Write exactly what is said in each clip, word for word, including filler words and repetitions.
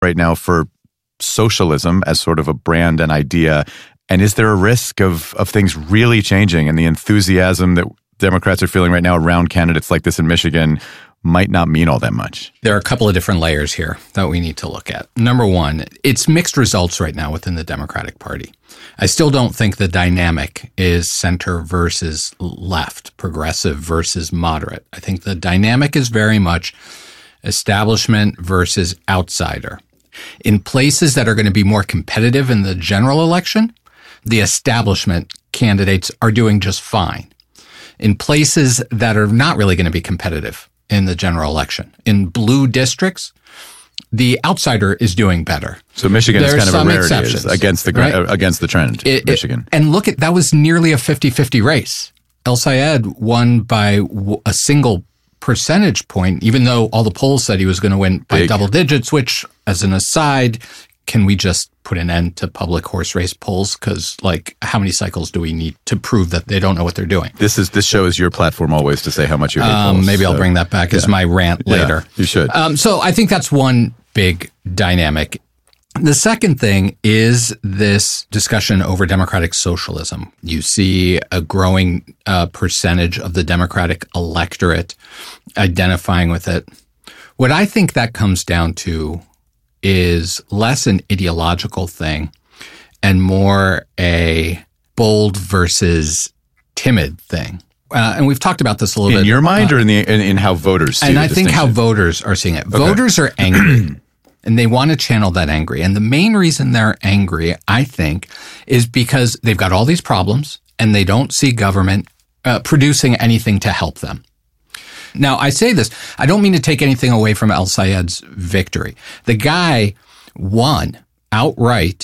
right now for socialism as sort of a brand and idea? And is there a risk of of things really changing and the enthusiasm that Democrats are feeling right now around candidates like this in Michigan might not mean all that much? There are a couple of different layers here that we need to look at. Number one, it's mixed results right now within the Democratic Party. I still don't think the dynamic is center versus left, progressive versus moderate. I think the dynamic is very much establishment versus outsider. In places that are going to be more competitive in the general election, the establishment candidates are doing just fine. In places that are not really going to be competitive in the general election, in blue districts, the outsider is doing better. So Michigan There's is kind of a rarity exceptions, against the right? against the trend. It, Michigan, it, and look at that was nearly a fifty-fifty race. El Sayed won by a single percentage point, even though all the polls said he was going to win by Big. double digits. Which, as an aside, can we just put an end to public horse race polls? Because, like, how many cycles do we need to prove that they don't know what they're doing? This is this show is your platform always to say how much you hate Um, polls. maybe so. I'll bring that back as yeah. my rant later. Yeah, you should. Um, so I think that's one big dynamic. The second thing is this discussion over democratic socialism. You see a growing uh, percentage of the Democratic electorate identifying with it. What I think that comes down to is less an ideological thing and more a bold versus timid thing. Uh, and we've talked about this a little in bit. In your mind uh, or in the in, in how voters see and the I think how distinction? voters are seeing it. Okay. Voters are angry. And they want to channel that angry. And the main reason they're angry, I think, is because they've got all these problems and they don't see government uh, producing anything to help them. Now, I say this, I don't mean to take anything away from El Sayed's victory. The guy won outright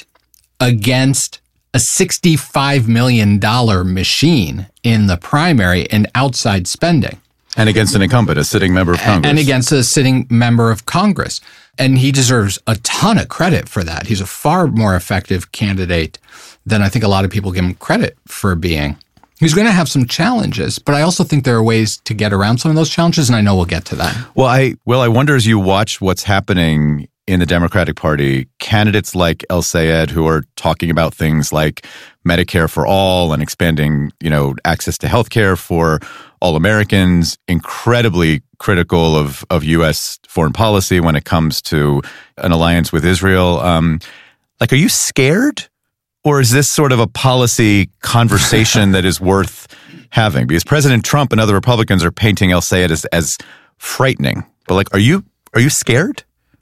against a sixty-five million dollars machine in the primary in outside spending. And against an incumbent, a sitting member of Congress. And against a sitting member of Congress. And he deserves a ton of credit for that. He's a far more effective candidate than I think a lot of people give him credit for being. He's going to have some challenges, but I also think there are ways to get around some of those challenges, and I know we'll get to that. Well, I well, I wonder as you watch what's happening in the Democratic Party, candidates like El Sayed who are talking about things like Medicare for all and expanding, you know, access to health care for all Americans, incredibly critical of, of U S foreign policy when it comes to an alliance with Israel. Um, like, are you scared? Or is this sort of a policy conversation that is worth having? Because President Trump and other Republicans are painting El Sayed as, as frightening. But like, are you are you scared?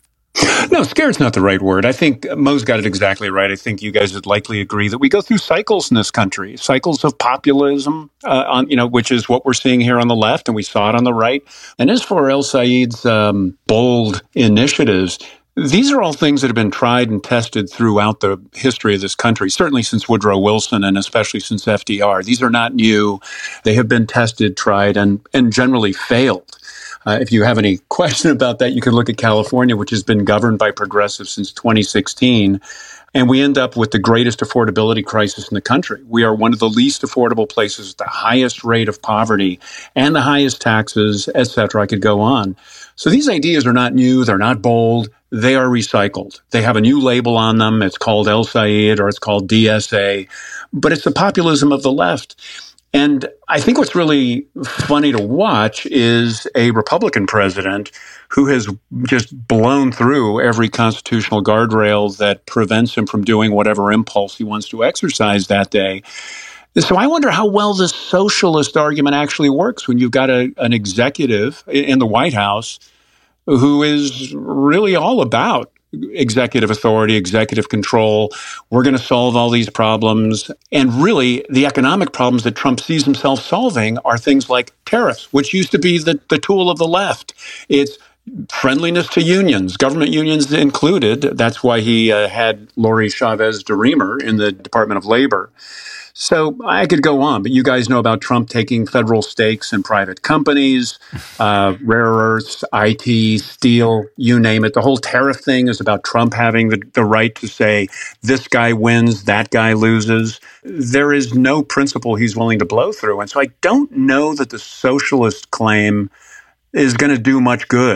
No, scared's not the right word. I think Mo's got it exactly right. I think you guys would likely agree that we go through cycles in this country, cycles of populism, uh, on you know, which is what we're seeing here on the left, and we saw it on the right. And as for El Sayed's um, bold initiatives, these are all things that have been tried and tested throughout the history of this country, certainly since Woodrow Wilson and especially since F D R. These are not new. They have been tested, tried, and, and generally failed. Uh, if you have any question about that, you can look at California, which has been governed by progressives since twenty sixteen. And we end up with the greatest affordability crisis in the country. We are one of the least affordable places, the highest rate of poverty and the highest taxes, et cetera. I could go on. So these ideas are not new. They're not bold. They are recycled. They have a new label on them. It's called El Sayed or it's called D S A, but it's the populism of the left. And I think what's really funny to watch is a Republican president who has just blown through every constitutional guardrail that prevents him from doing whatever impulse he wants to exercise that day. So I wonder how well this socialist argument actually works when you've got a, an executive in the White House who is really all about executive authority, executive control. We're going to solve all these problems. And really, the economic problems that Trump sees himself solving are things like tariffs, which used to be the, the tool of the left. It's friendliness to unions, government unions included. That's why he uh, had Lori Chavez DeRemer in the Department of Labor. So I could go on, but you guys know about Trump taking federal stakes in private companies, uh, rare earths, I T, steel, you name it. The whole tariff thing is about Trump having the, the right to say, this guy wins, that guy loses. There is no principle he's willing to blow through. And so I don't know that the socialist claim is going to do much good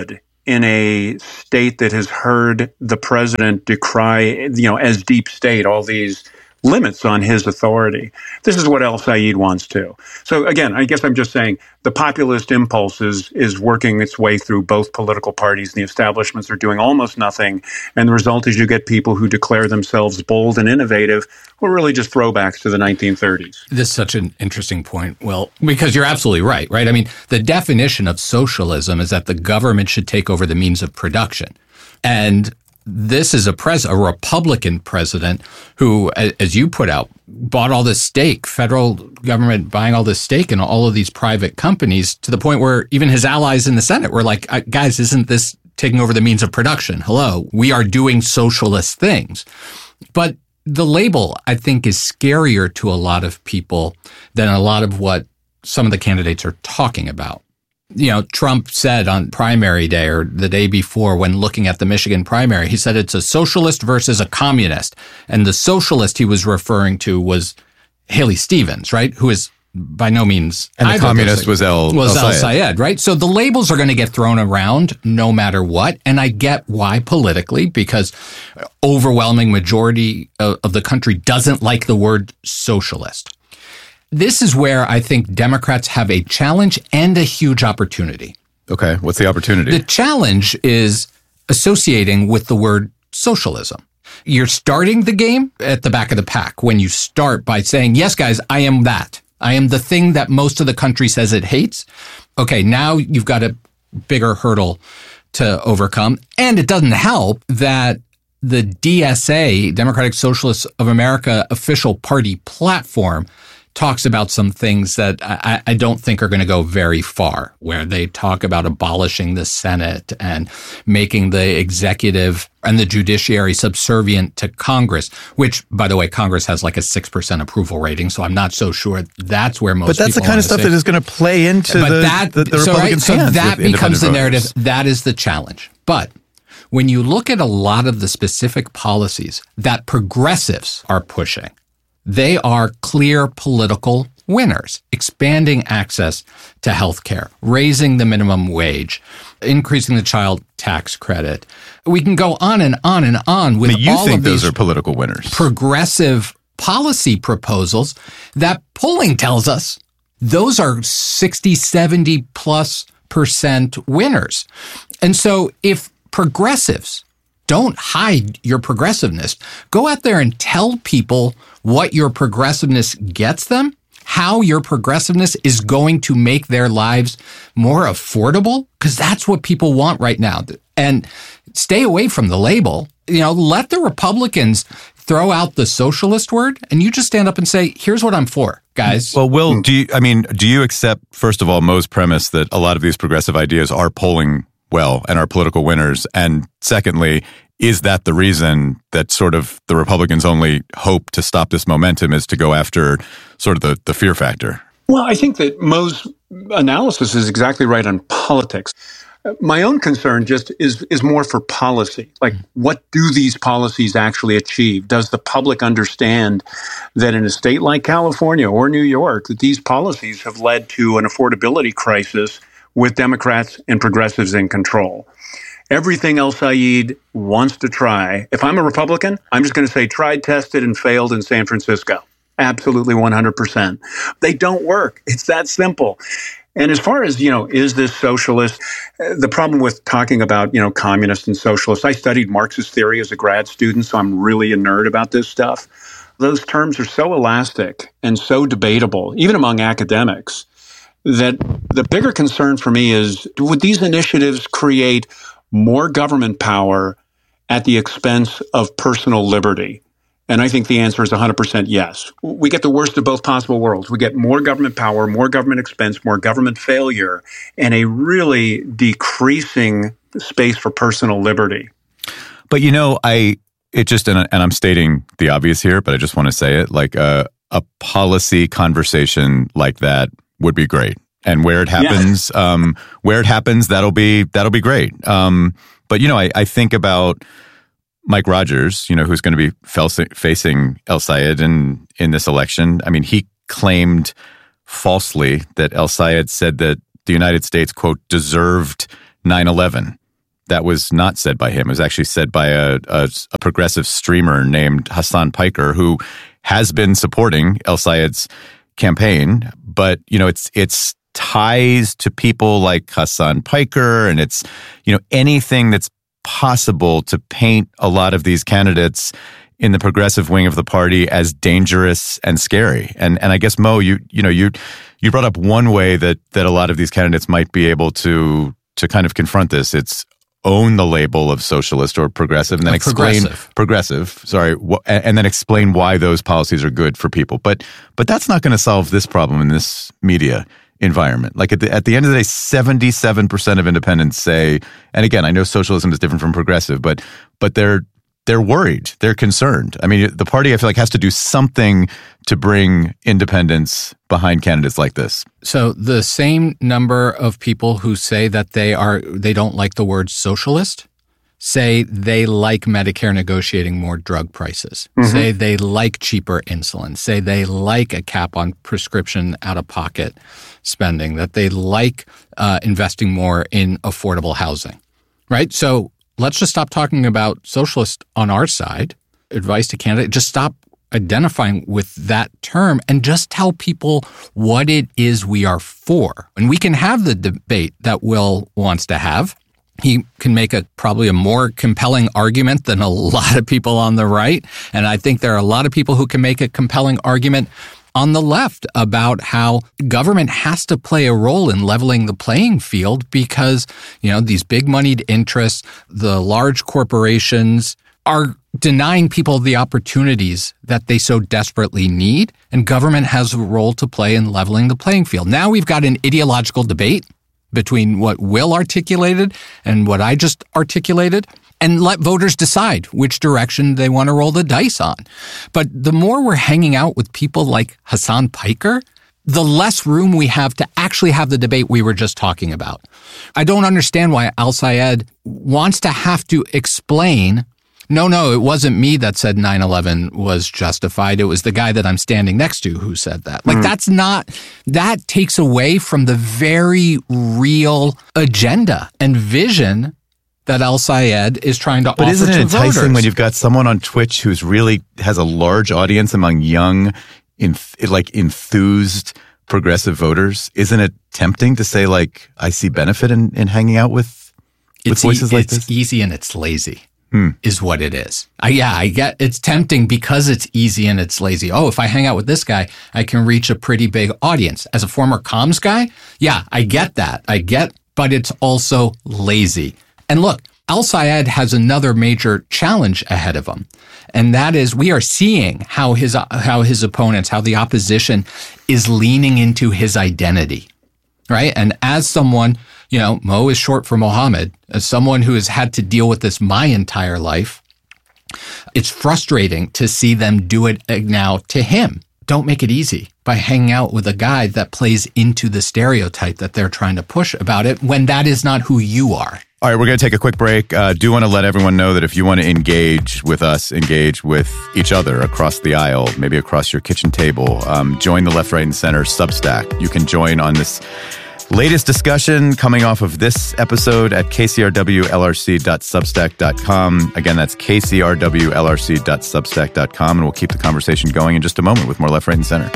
in a state that has heard the president decry, you know, as deep state, all these limits on his authority. This is what El-Sayed wants to. So again, I guess I'm just saying the populist impulse is, is working its way through both political parties. The establishments are doing almost nothing. And the result is you get people who declare themselves bold and innovative who are really just throwbacks to the nineteen thirties. This is such an interesting point. Well, because you're absolutely right, right? I mean, the definition of socialism is that the government should take over the means of production. And this is a pres a Republican president who, as you put out, bought all this stake, federal government buying all this stake in all of these private companies to the point where even his allies in the Senate were like, guys, isn't this taking over the means of production? Hello, we are doing socialist things. But the label, I think, is scarier to a lot of people than a lot of what some of the candidates are talking about. You know, Trump said on primary day or the day before when looking at the Michigan primary, he said it's a socialist versus a communist. And the socialist he was referring to was Haley Stevens, right? Who is by no means. And the communist was El was El El-Sayed, right? So the labels are going to get thrown around no matter what. And I get why politically, because overwhelming majority of, of the country doesn't like the word socialist. This is where I think Democrats have a challenge and a huge opportunity. Okay, what's the opportunity? The challenge is associating with the word socialism. You're starting the game at the back of the pack when you start by saying, yes, guys, I am that. I am the thing that most of the country says it hates. Okay, now you've got a bigger hurdle to overcome. And it doesn't help that the D S A, Democratic Socialists of America official party platform, talks about some things that I, I don't think are going to go very far, where they talk about abolishing the Senate and making the executive and the judiciary subservient to Congress, which, by the way, Congress has like a six percent approval rating. So I'm not so sure that's where most people But that's the kind of stuff say. that is going to play into but the, that, the, the so, Republican right, so stance. that with becomes the independent narrative. voters. That is the challenge. But when you look at a lot of the specific policies that progressives are pushing, they are clear political winners, expanding access to health care, raising the minimum wage, increasing the child tax credit. We can go on and on and on with I mean, you all think of these those are political winners. progressive policy proposals that polling tells us those are sixty, seventy plus percent winners. And so if progressives don't hide your progressiveness. Go out there and tell people what your progressiveness gets them, how your progressiveness is going to make their lives more affordable, because that's what people want right now. And stay away from the label. You know, let the Republicans throw out the socialist word, and you just stand up and say, here's what I'm for, guys. Well, Will, do you, I mean, do you accept, first of all, Mo's premise that a lot of these progressive ideas are polling well and are political winners? And secondly, is that the reason that sort of the Republicans' only hope to stop this momentum is to go after sort of the, the fear factor? Well, I think that Mo's analysis is exactly right on politics. My own concern just is is more for policy. Like, what do these policies actually achieve? Does the public understand that in a state like California or New York, that these policies have led to an affordability crisis with Democrats and progressives in control? Everything El-Sayed wants to try. If I'm a Republican, I'm just going to say tried, tested, and failed in San Francisco. Absolutely one hundred percent. They don't work. It's that simple. And as far as, you know, is this socialist? The problem with talking about, you know, communist and socialist, I studied Marxist theory as a grad student, so I'm really a nerd about this stuff. Those terms are so elastic and so debatable, even among academics, that the bigger concern for me is, would these initiatives create more government power at the expense of personal liberty? And I think the answer is one hundred percent yes. We get the worst of both possible worlds. We get more government power, more government expense, more government failure, and a really decreasing space for personal liberty. But, you know, I it just, and, and I'm stating the obvious here, but I just want to say it, like a, a policy conversation like that would be great. And where it happens, yeah. um, where it happens, that'll be that'll be great. Um, but, you know, I, I think about Mike Rogers, you know, who's going to be facing El-Sayed in, in this election. I mean, he claimed falsely that El-Sayed said that the United States, quote, deserved nine eleven. that was not said by him. It was actually said by a, a, a progressive streamer named Hassan Piker, who has been supporting El Sayed's campaign. But, you know, it's it's ties to people like Hassan Piker, and it's, you know, anything that's possible to paint a lot of these candidates in the progressive wing of the party as dangerous and scary. And and I guess, Mo, you you know, you you brought up one way that that a lot of these candidates might be able to to kind of confront this. It's own the label of socialist or progressive and then explain progressive. progressive, sorry, wh- and then explain why those policies are good for people. But but that's not going to solve this problem in this media environment. Like at the, at the end of the day, seventy-seven percent of independents say, and again, I know socialism is different from progressive, but but they're they're worried, they're concerned. I mean, the party, I feel like, has to do something to bring independence behind candidates like this. So the same number of people who say that they are they don't like the word socialist say they like Medicare negotiating more drug prices, mm-hmm. say they like cheaper insulin, say they like a cap on prescription out-of-pocket spending, that they like uh, investing more in affordable housing, right? So let's just stop talking about socialist on our side. Advice to candidates, just stop identifying with that term and just tell people what it is we are for. And we can have the debate that Will wants to have. He can make a probably a more compelling argument than a lot of people on the right. And I think there are a lot of people who can make a compelling argument on the left about how government has to play a role in leveling the playing field because, you know, these big moneyed interests, the large corporations are denying people the opportunities that they so desperately need. And government has a role to play in leveling the playing field. Now we've got an ideological debate between what Will articulated and what I just articulated, and let voters decide which direction they want to roll the dice on. But the more we're hanging out with people like Hassan Piker, the less room we have to actually have the debate we were just talking about. I don't understand why El Sayed wants to have to explain, no, no, it wasn't me that said nine eleven was justified. It was the guy that I'm standing next to who said that. Like, mm. that's not, that takes away from the very real agenda and vision that El Sayed is trying to but offer to voters. But isn't it enticing when you've got someone on Twitch who's really has a large audience among young, in, like enthused progressive voters? Isn't it tempting to say, like, I see benefit in, in hanging out with, with it's voices e- like it's this? It's easy and it's lazy. Hmm. Is what it is. I, yeah, I get it's tempting because it's easy and it's lazy. Oh, if I hang out with this guy, I can reach a pretty big audience. As a former comms guy, yeah, I get that. I get, but it's also lazy. And look, El Sayed has another major challenge ahead of him. And that is we are seeing how his how his opponents, how the opposition is leaning into his identity. Right? And as someone, you know, Mo is short for Mohammed, as someone who has had to deal with this my entire life, it's frustrating to see them do it now to him. Don't make it easy by hanging out with a guy that plays into the stereotype that they're trying to push about it when that is not who you are. All right, we're going to take a quick break. Uh, do want to let everyone know that if you want to engage with us, engage with each other across the aisle, maybe across your kitchen table, um, join the Left, Right, and Center Substack. You can join on this latest discussion coming off of this episode at k c r w l r c dot substack dot com. Again, that's k c r w l r c dot substack dot com, and we'll keep the conversation going in just a moment with more Left, Right, and Center.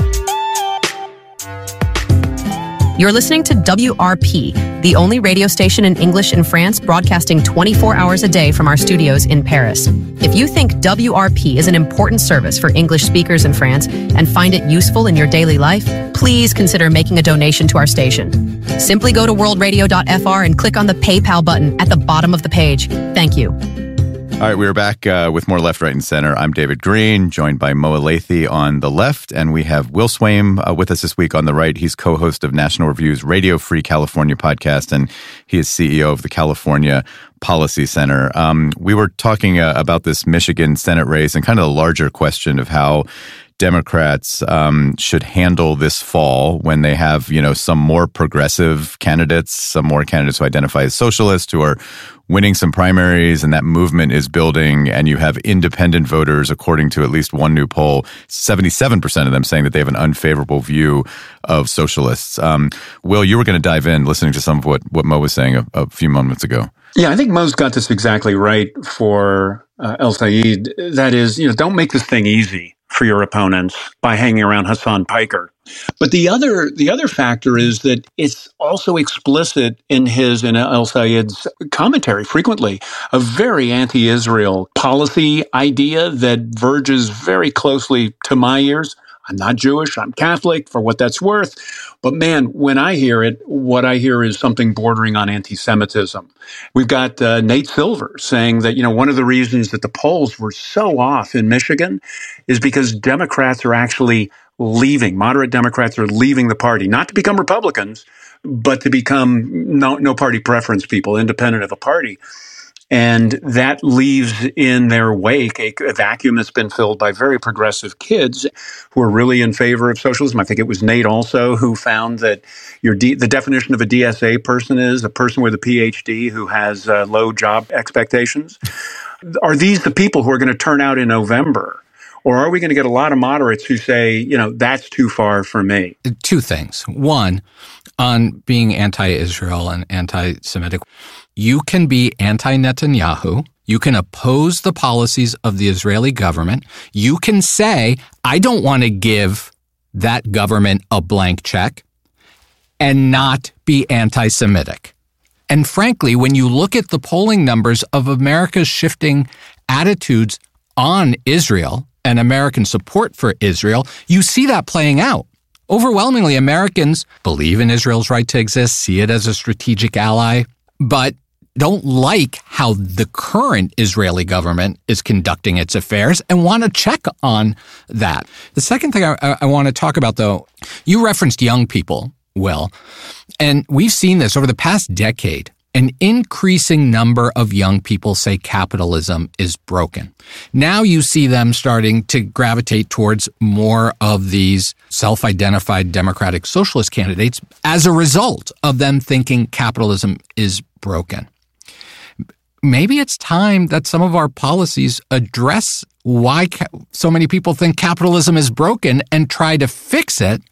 You're listening to W R P, the only radio station in English in France broadcasting twenty-four hours a day from our studios in Paris. If you think W R P is an important service for English speakers in France and find it useful in your daily life, please consider making a donation to our station. Simply go to world radio dot f r and click on the PayPal button at the bottom of the page. Thank you. All right, we're back uh, with more Left, Right, and Center. I'm David Green, joined by Mo Elleithee on the left, and we have Will Swaim uh, with us this week on the right. He's co-host of National Review's Radio Free California podcast, and he is C E O of the California Policy Center. Um, we were talking uh, about this Michigan Senate race and kind of the larger question of how Democrats um, should handle this fall when they have, you know, some more progressive candidates, some more candidates who identify as socialists who are winning some primaries, and that movement is building, and you have independent voters, according to at least one new poll, seventy-seven percent of them saying that they have an unfavorable view of socialists. Um, Will, you were going to dive in listening to some of what, what Mo was saying a, a few moments ago. Yeah, I think Mo's got this exactly right for uh, El-Sayed. That is, you know, don't make this thing easy for your opponents by hanging around Hassan Piker. But the other the other factor is that it's also explicit in his in El-Sayed's commentary frequently, a very anti-Israel policy idea that verges very closely to my ears. I'm not Jewish, I'm Catholic, for what that's worth. But man, when I hear it, what I hear is something bordering on anti-Semitism. We've got uh, Nate Silver saying that, you know, one of the reasons that the polls were so off in Michigan is because Democrats are actually leaving. Moderate Democrats are leaving the party, not to become Republicans, but to become no, no party preference people, independent of a party. And that leaves in their wake a, a vacuum that's been filled by very progressive kids who are really in favor of socialism. I think it was Nate also who found that your D, the definition of a D S A person is a person with a P H D who has uh, low job expectations. Are these the people who are going to turn out in November? Or are we going to get a lot of moderates who say, you know, that's too far for me? Two things. One, on being anti-Israel and anti-Semitic, you can be anti-Netanyahu. You can oppose the policies of the Israeli government. You can say, I don't want to give that government a blank check, and not be anti-Semitic. And frankly, when you look at the polling numbers of America's shifting attitudes on Israel and American support for Israel, you see that playing out. Overwhelmingly, Americans believe in Israel's right to exist, see it as a strategic ally, but don't like how the current Israeli government is conducting its affairs and want to check on that. The second thing I, I want to talk about, though, you referenced young people, Will, and we've seen this over the past decade. An increasing number of young people say capitalism is broken. Now you see them starting to gravitate towards more of these self-identified democratic socialist candidates as a result of them thinking capitalism is broken. Maybe it's time that some of our policies address why ca- so many people think capitalism is broken and try to fix it,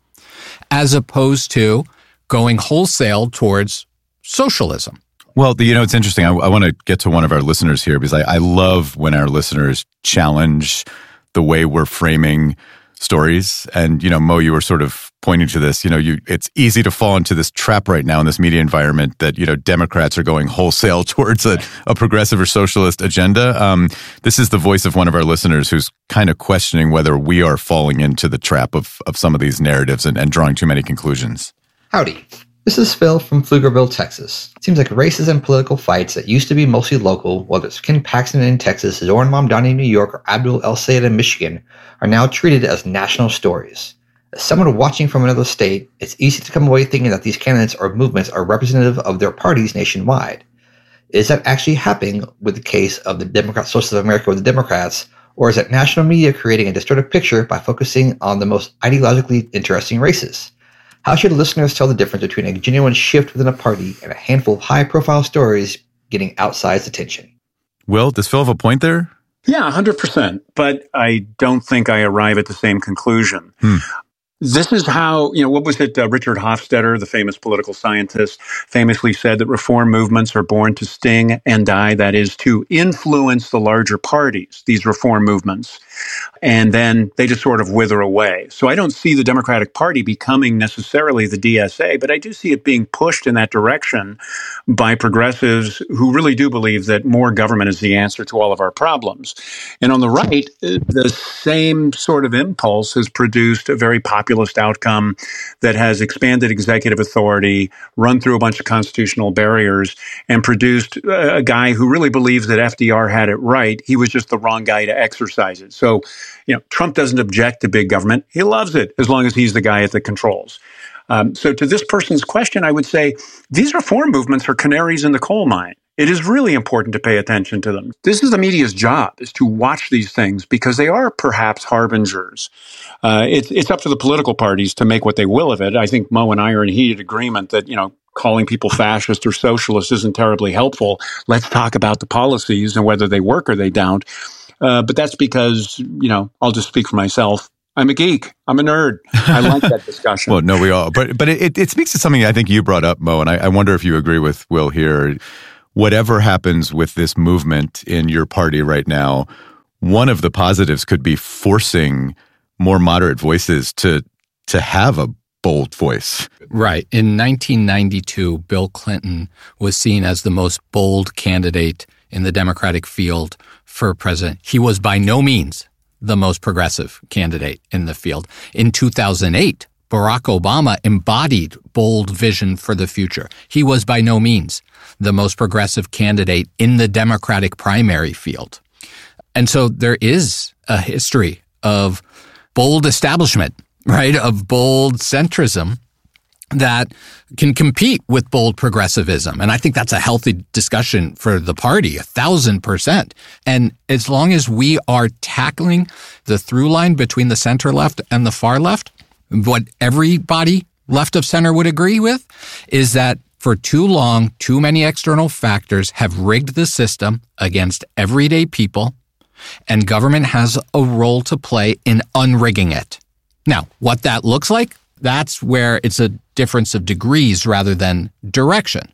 as opposed to going wholesale towards socialism. Well, you know, it's interesting. I, I want to get to one of our listeners here because I, I love when our listeners challenge the way we're framing stories. And, you know, Mo, you were sort of pointing to this. You know, you it's easy to fall into this trap right now in this media environment that, you know, Democrats are going wholesale towards a, a progressive or socialist agenda. Um, this is the voice of one of our listeners who's kind of questioning whether we are falling into the trap of, of some of these narratives and, and drawing too many conclusions. Howdy. This is Phil from Pflugerville, Texas. It seems like races and political fights that used to be mostly local, whether it's Ken Paxton in Texas, Zoran Mamdani in New York, or Abdul El-Sayed in Michigan, are now treated as national stories. As someone watching from another state, it's easy to come away thinking that these candidates or movements are representative of their parties nationwide. Is that actually happening with the case of the Democrat Socialists of America with the Democrats, or is that national media creating a distorted picture by focusing on the most ideologically interesting races? How should listeners tell the difference between a genuine shift within a party and a handful of high-profile stories getting outsized attention? Will, does Phil have a point there? Yeah, one hundred percent. But I don't think I arrive at the same conclusion. Hmm. This is how, you know, what was it? Uh, Richard Hofstadter, the famous political scientist, famously said that reform movements are born to sting and die. That is, to influence the larger parties, these reform movements. And then they just sort of wither away. So I don't see the Democratic Party becoming necessarily the D S A, but I do see it being pushed in that direction by progressives who really do believe that more government is the answer to all of our problems. And on the right, the same sort of impulse has produced a very populist outcome that has expanded executive authority, run through a bunch of constitutional barriers, and produced a guy who really believes that F D R had it right. He was just the wrong guy to exercise it. So, you know, Trump doesn't object to big government. He loves it as long as he's the guy at the controls. Um, so to this person's question, I would say these reform movements are canaries in the coal mine. It is really important to pay attention to them. This is the media's job, is to watch these things because they are perhaps harbingers. Uh, it's, it's up to the political parties to make what they will of it. I think Mo and I are in heated agreement that, you know, calling people fascist or socialist isn't terribly helpful. Let's talk about the policies and whether they work or they don't. Uh, but that's because, you know, I'll just speak for myself. I'm a geek. I'm a nerd. I like that discussion. Well, no, we all. But but it, it speaks to something I think you brought up, Mo, and I, I wonder if you agree with Will here. whatever happens with this movement in your party right now, one of the positives could be forcing more moderate voices to to have a bold voice. Right. In nineteen ninety-two, Bill Clinton was seen as the most bold candidate in the Democratic field for president. He was by no means the most progressive candidate in the field. In two thousand eight, Barack Obama embodied bold vision for the future. He was by no means the most progressive candidate in the Democratic primary field. And so there is a history of bold establishment, right, of bold centrism that can compete with bold progressivism. And I think that's a healthy discussion for the party, a thousand percent. And as long as we are tackling the through line between the center left and the far left, what everybody left of center would agree with is that for too long, too many external factors have rigged the system against everyday people, and government has a role to play in unrigging it. Now, what that looks like, that's where it's a difference of degrees rather than direction.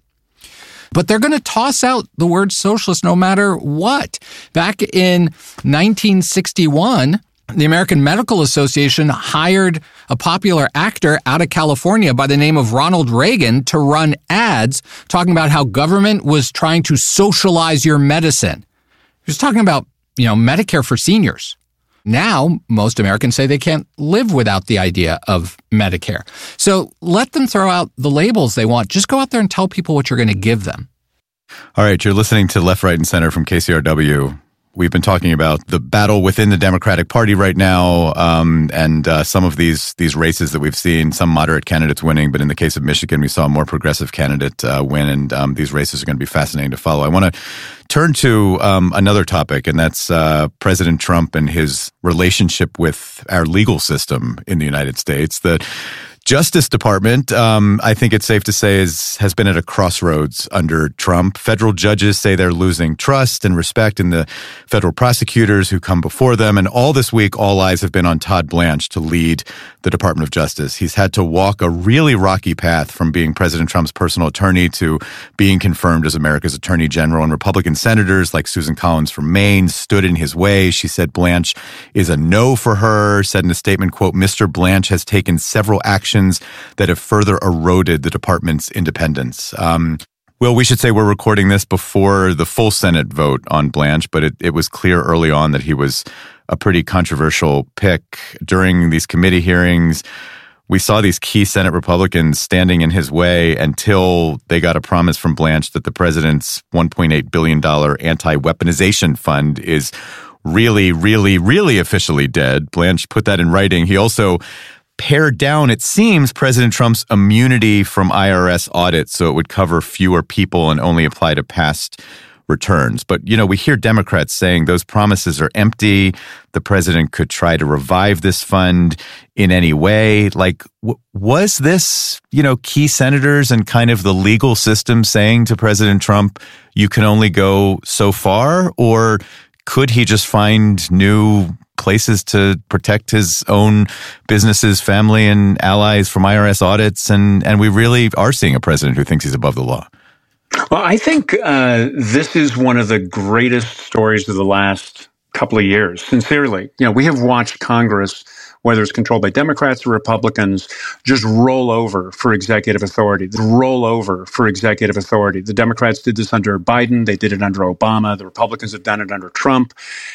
But they're going to toss out the word socialist no matter what. Back in nineteen sixty-one, the American Medical Association hired a popular actor out of California by the name of Ronald Reagan to run ads talking about how government was trying to socialize your medicine. He was talking about, you know, Medicare for seniors. Now, most Americans say they can't live without the idea of Medicare. So let them throw out the labels they want. Just go out there and tell people what you're going to give them. All right, you're listening to Left, Right, and Center from K C R W. We've been talking about the battle within the Democratic Party right now, um, and uh, some of these these races that we've seen, some moderate candidates winning, but in the case of Michigan, we saw a more progressive candidate uh, win, and um, these races are going to be fascinating to follow. I want to turn to um, another topic, and that's uh, President Trump and his relationship with our legal system in the United States. The Justice Department, um, I think it's safe to say, is, has been at a crossroads under Trump. Federal judges say they're losing trust and respect in the federal prosecutors who come before them. And all this week, all eyes have been on Todd Blanche to lead the Department of Justice. He's had to walk a really rocky path from being President Trump's personal attorney to being confirmed as America's Attorney General. And Republican senators like Susan Collins from Maine stood in his way. She said Blanche is a no for her, said in a statement, quote, Mister Blanche has taken several actions that have further eroded the department's independence. Um, well, we should say we're recording this before the full Senate vote on Blanche, but it, it was clear early on that he was a pretty controversial pick. During these committee hearings, we saw these key Senate Republicans standing in his way until they got a promise from Blanche that the president's one point eight billion dollars anti-weaponization fund is really, really, really officially dead. Blanche put that in writing. He also pared down, it seems, President Trump's immunity from I R S audits so it would cover fewer people and only apply to past returns. But, you know, we hear Democrats saying those promises are empty. The president could try to revive this fund in any way. Like, w- was this, you know, key senators and kind of the legal system saying to President Trump, you can only go so far? Or could he just find new places to protect his own businesses, family, and allies from I R S audits? And, and we really are seeing a president who thinks he's above the law. Well, I think uh, this is one of the greatest stories of the last couple of years, sincerely. You know, we have watched Congress, whether it's controlled by Democrats or Republicans, just roll over for executive authority, roll over for executive authority. The Democrats did this under Biden. They did it under Obama. The Republicans have done it under Trump.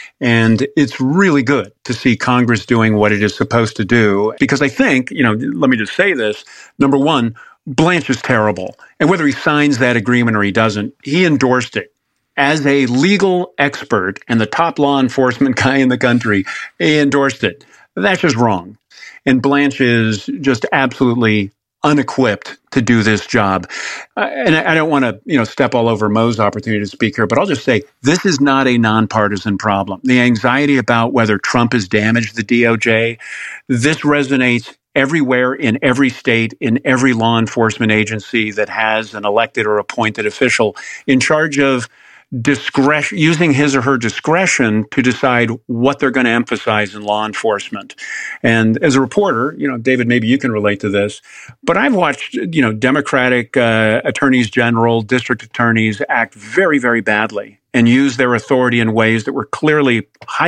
And it's really good to see Congress doing what it is supposed to do, because I think, you know, let me just say this. Number one, Blanche is terrible. And whether he signs that agreement or he doesn't, he endorsed it. As a legal expert and the top law enforcement guy in the country, he endorsed it. That's just wrong. And Blanche is just absolutely unequipped to do this job. Uh, and I, I don't want to, you know, step all over Mo's opportunity to speak here, but I'll just say this is not a nonpartisan problem. The anxiety about whether Trump has damaged the D O J, this resonates everywhere in every state, in every law enforcement agency that has an elected or appointed official in charge of discretion, using his or her discretion to decide what they're going to emphasize in law enforcement. And as a reporter, you know, David, maybe you can relate to this, but I've watched, you know, Democratic uh, attorneys general, district attorneys act very, very badly and use their authority in ways that were clearly highly